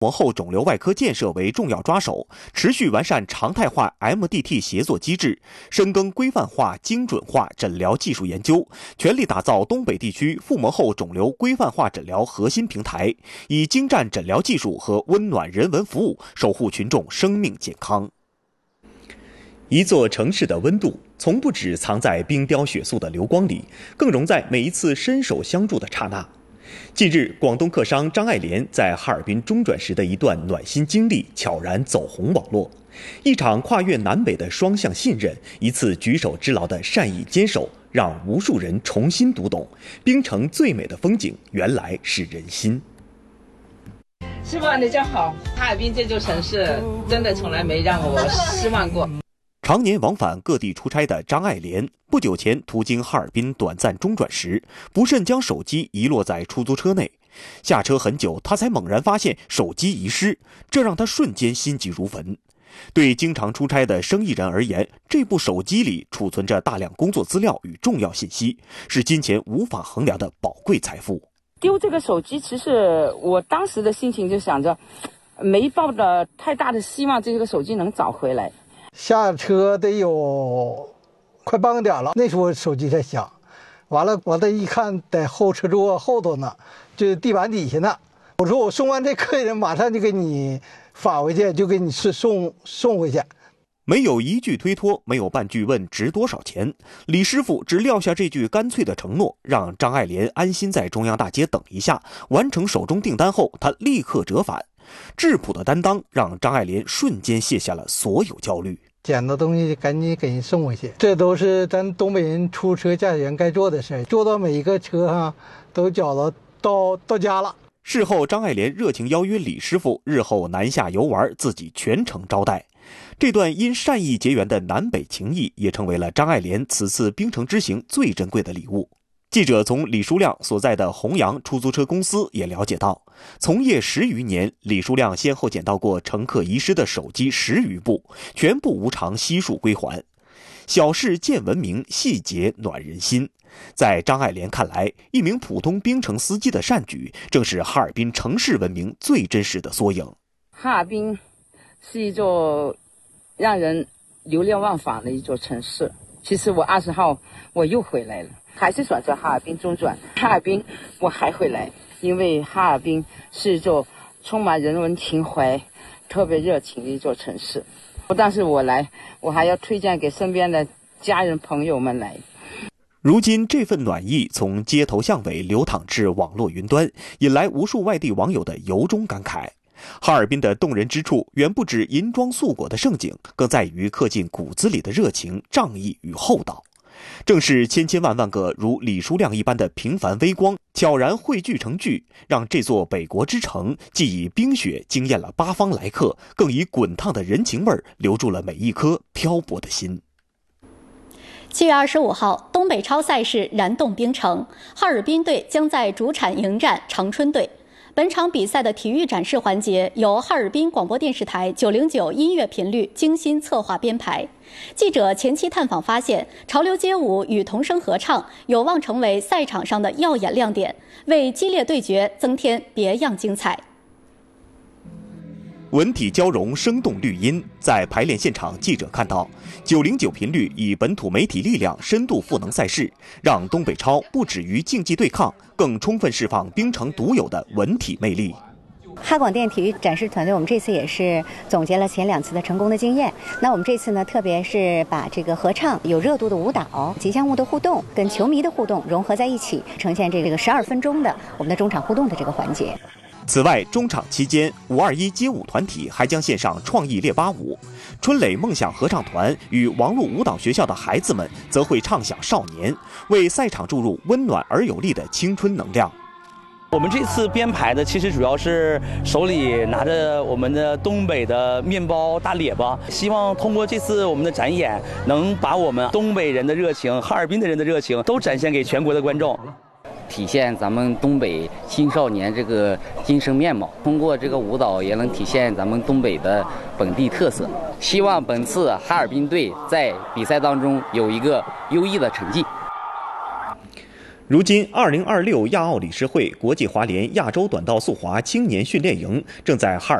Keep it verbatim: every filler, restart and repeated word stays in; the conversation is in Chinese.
膜后肿瘤外科建设为重要抓手，持续完善常态化 M D T 协作机制，深耕规范化、精准化诊疗技术研究，全力打造东北地区腹膜后肿瘤规范化诊疗核心平台，以精湛诊疗技术和温暖人文服务守护群众生命健康。一座城市的温度，从不只藏在冰雕雪塑的流光里，更融在每一次伸手相助的刹那。近日，广东客商张爱莲在哈尔滨中转时的一段暖心经历悄然走红网络。一场跨越南北的双向信任，一次举手之劳的善意坚守，让无数人重新读懂冰城最美的风景原来是人心。 师傅你真好，哈尔滨这座城市真的从来没让我失望过。 常年往返各地出差的张爱莲，不久前途经哈尔滨短暂中转时，不慎将手机遗落在出租车内。下车很久，她才猛然发现手机遗失，这让她瞬间心急如焚。对经常出差的生意人而言，这部手机里储存着大量工作资料与重要信息，是金钱无法衡量的宝贵财富。 丢这个手机，其实我当时的心情就想着，没抱着太大的希望这个手机能找回来。 下车得有快半个点了，那时候手机才响，完了我再一看，在后车座后头呢，就地板底下呢。我说我送完这客人，马上就给你发回去，就给你送送回去。 没有一句推脱，没有半句问值多少钱，李师傅只撂下这句干脆的承诺，让张爱莲安心在中央大街等一下。完成手中订单后，他立刻折返。质朴的担当让张爱莲瞬间卸下了所有焦虑， 捡到东西赶紧给人送回去，这都是咱东北人出车驾驶员该做的事，做到每一个车上都缴到到到家了。 事后，张爱莲热情邀约李师傅日后南下游玩，自己全程招待。这段因善意结缘的南北情谊，也成为了张爱莲此次冰城之行最珍贵的礼物。记者从李书亮所在的弘扬出租车公司也了解到，从业十余年，李书亮先后捡到过乘客遗失的手机十余部，全部无偿悉数归还。小事见闻明，细节暖人心。在张爱莲看来，一名普通冰城司机的善举，正是哈尔滨城市文明最真实的缩影。 哈尔滨是一座让人流连忘返的一座城市。其实我二十号我又回来了，还是选择哈尔滨中转。哈尔滨我还回来，因为哈尔滨是一座充满人文情怀、特别热情的一座城市。不但是我来，我还要推荐给身边的家人朋友们来。 如今这份暖意从街头巷尾流淌至网络云端，引来无数外地网友的由衷感慨。哈尔滨的动人之处远不止银装素裹的盛景，更在于刻进骨子里的热情、仗义与厚道。正是千千万万个如李书亮一般的平凡微光，悄然汇聚成聚，让这座北国之城既以冰雪惊艳了八方来客，更以滚烫的人情味留住了每一颗漂泊的心。 七月二十五号，东北超赛事燃动冰城，哈尔滨队将在主场迎战长春队。本场比赛的体育展示环节由哈尔滨广播电视台九零九音乐频率精心策划编排。记者前期探访发现，潮流街舞与童声合唱有望成为赛场上的耀眼亮点，为激烈对决增添别样精彩。 文体交融，生动绿音。在排练现场，记者看到九零九频率以本土媒体力量深度赋能赛事，让东北超不止于竞技对抗，更充分释放冰城独有的文体魅力。 哈广电体育展示团队，我们这次也是总结了前两次的成功的经验。那我们这次呢，特别是把这个合唱、有热度的舞蹈、吉祥物的互动跟球迷的互动融合在一起，呈现这个十二分钟的我们的中场互动的这个环节。 此外，中场期间，五二一街舞团体还将献上创意列巴舞，春蕾梦想合唱团与王璐舞蹈学校的孩子们则会唱响少年，为赛场注入温暖而有力的青春能量。 我们这次编排的其实主要是手里拿着我们的东北的面包大列巴，希望通过这次我们的展演，能把我们东北人的热情、哈尔滨的人的热情都展现给全国的观众。 体现咱们东北青少年这个精神面貌，通过这个舞蹈也能体现咱们东北的本地特色。希望本次哈尔滨队在比赛当中有一个优异的成绩。 如今，二零二六亚奥理事会国际滑联亚洲短道速滑青年训练营正在哈尔